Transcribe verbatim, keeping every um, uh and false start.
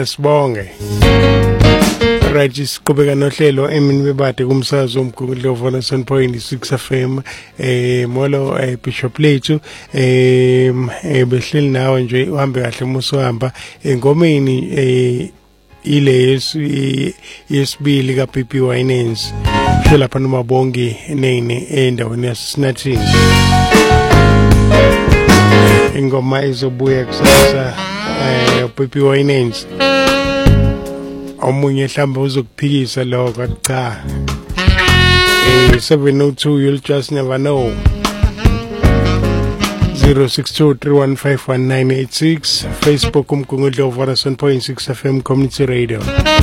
asibonge right siqhubeka nohlelo emini bebade kumsakazo omgungudlo one seven point six F M eh molo eh, Bishop Lethu eh behleli nawe nje uhambe kahle musohamba engomeni eh ile yesibili ka P P Winans lapha noMabongi nene endaweni yaseSinathini ingoma izobuya kusasa eh P P Winans omunye mhlawumbe uzokuphikisa lokho cha eh seven oh two you'll just never know zero six two three one five one nine eight six Facebook umgungudlo one seven point six F M Community Radio.